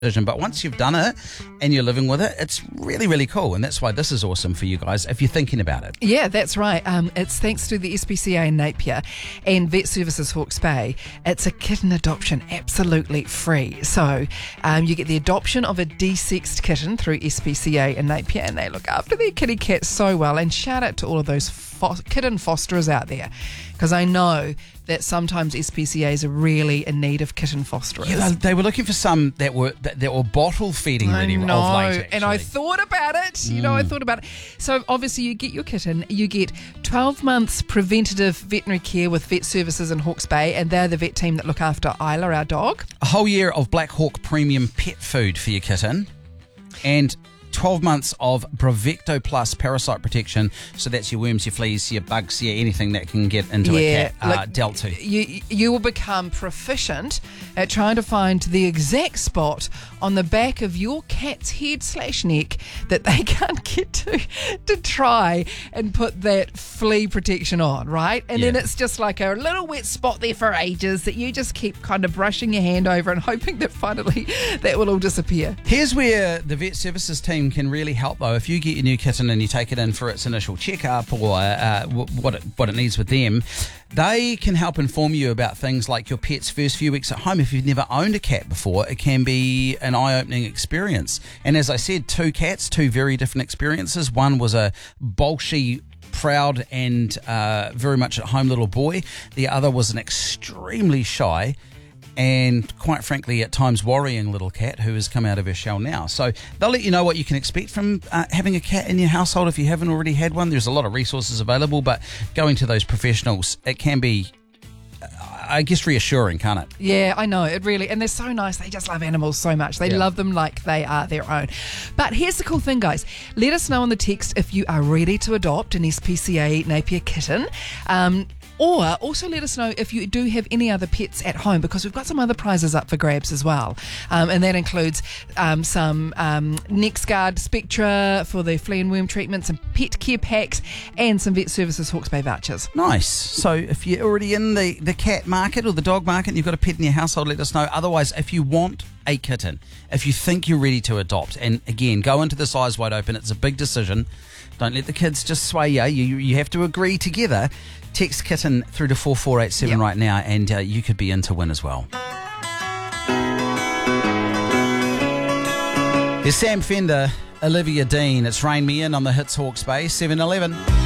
decision. But once you've done it and you're living with it, it's really, really cool. And that's why this is awesome for you guys if you're thinking about it. Yeah, that's right. It's thanks to the SPCA in Napier and Vet Services Hawke's Bay. It's a kitten adoption, absolutely free. So you get the adoption of a desexed kitten through SPCA in Napier, and they look after their kitty cats so well. And shout out to all of those kitten fosterers out there, because I know that sometimes SPCAs are really in need of kitten fosterers. Yeah, they were looking for some that were bottle feeding ready of late. Actually. And I thought about it. I thought about it. So obviously you get your kitten, you get 12 months preventative veterinary care with Vet Services in Hawke's Bay, and they're the vet team that look after Isla, our dog. A whole year of Black Hawk premium pet food for your kitten, and 12 months of Bravecto Plus parasite protection. So that's your worms, your fleas, your bugs, anything that can get into a cat dealt to. You will become proficient at trying to find the exact spot on the back of your cat's head/neck that they can't get to try and put that flea protection on, right? And then it's just like a little wet spot there for ages that you just keep kind of brushing your hand over and hoping that finally that will all disappear. Here's where the Vet Services team can really help, though. If you get your new kitten and you take it in for its initial checkup or what it needs with them, they can help inform you about things like your pet's first few weeks at home. If you've never owned a cat before, it can be an eye-opening experience. And as I said, 2 cats, 2 very different experiences. One was a bolshy, proud and very much at home little boy. The other was an extremely shy and quite frankly at times worrying little cat who has come out of her shell now. So they'll let you know what you can expect from having a cat in your household if you haven't already had one. There's a lot of resources available, but going to those professionals, it can be I guess reassuring, can't it? Yeah, I know, it really, and they're so nice. They just love animals so much. They love them like they are their own. But here's the cool thing, guys. Let us know on the text if you are ready to adopt an SPCA Napier kitten. Or also let us know if you do have any other pets at home, because we've got some other prizes up for grabs as well. And that includes some NexGuard Spectra for the flea and worm treatments, some pet care packs, and some Vet Services Hawke's Bay vouchers. Nice. So if you're already in the cat market or the dog market and you've got a pet in your household, let us know. Otherwise, if you want a kitten, if you think you're ready to adopt, and again, go into this eyes wide open. It's a big decision. Don't let the kids just sway you. You have to agree together. Text kitten through to 4487 right now, and you could be in to win as well. Here's Sam Fender, Olivia Dean. It's Rain Me In on the Hits Hawke's Bay, 7-11.